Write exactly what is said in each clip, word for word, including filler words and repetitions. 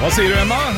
Hva sier du, Emma?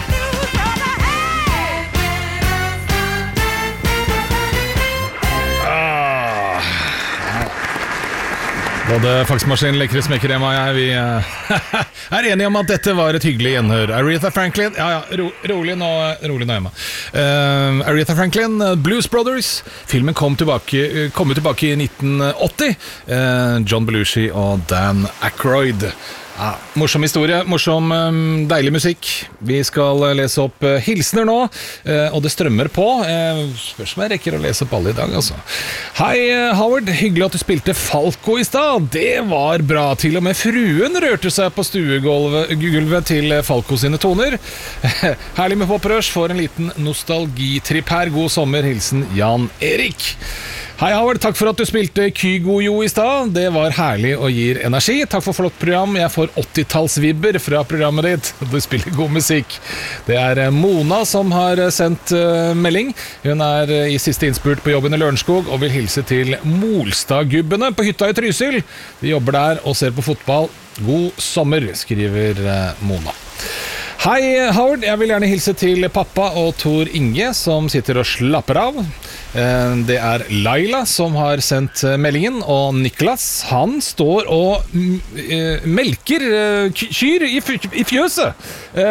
Både Faxmaskin, Lekre Smekker, Emma og jeg, vi uh, er enige om at dette var et hyggelig gjenhør. Aretha Franklin, ja ja, ro, rolig nå, rolig nå Emma. Uh, Aretha Franklin, Blues Brothers. Filmen kom, tilbake, kom tilbake i nitten åtti. Uh, John Belushi og Dan Aykroyd. Ja, morsom historie, morsom, deilig musikk. Vi skal lese opp hilsner nå, og det strømmer på. Spørs om jeg rekker å lese opp alle i dag, altså. Hei, Howard. Hyggelig at du spilte Falco i stad. Det var bra. Til og med fruen rørte seg på stuegulvet til Falco sine toner. Herlig med poprush. Får en liten nostalgitripp her. God sommer. Hilsen Jan Erik. Hei, Howard. Takk for at du spilte Kygo-jo i stad. Det var herlig og gir energi. Takk for flott program. Jeg får åttitallsvibber fra programmet ditt. Du spiller god musikk. Det er Mona som har sendt uh, melding. Hun er uh, i siste innspurt på jobben i Lørenskog og vil hilse til Molstadgubbene på hytta i Trysil. De jobber der og ser på fotball. God sommer, skriver uh, Mona. Hei, Howard. Jeg vil gjerne hilse til pappa og Tor Inge som sitter og slapper av. Det er Laila som har sendt meldingen, og Niklas, han står og melker kyr i fjøset.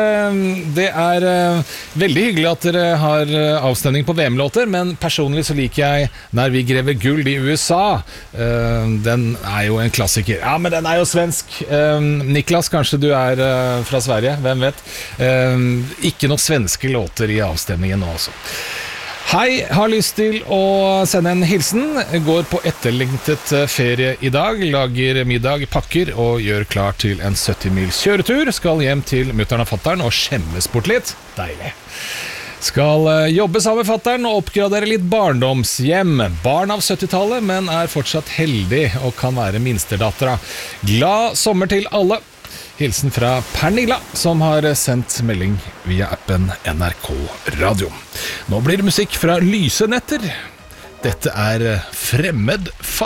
Det er veldig hyggelig at dere har avstemning på V M-låter, men personlig så liker jeg Når vi grever gull i U S A. Den er jo en klassiker. Ja, men den er jo svensk. Niklas, kanskje du er fra Sverige, hvem vet? Ikke noen svenske låter i avstemningen nå, altså. Hei, har lyst til å sende en hilsen. Går på etterlengtet ferie i dag. Lager middag, pakker og gjør klar til en sytti mils kjøretur. Skal hjem til mutteren og fatteren og skjemmes bort litt. Deilig. Skal jobbe sammen med fatteren og oppgradere litt barndomshjem. Barn av syttitallet, men er fortsatt heldig og kan være minstedattera. Glad sommer til alle. Hilsen fra Pernilla, som har sendt melding via appen N R K Radio. Nå blir det musikk fra Lyse netter. Dette er Fremmed far.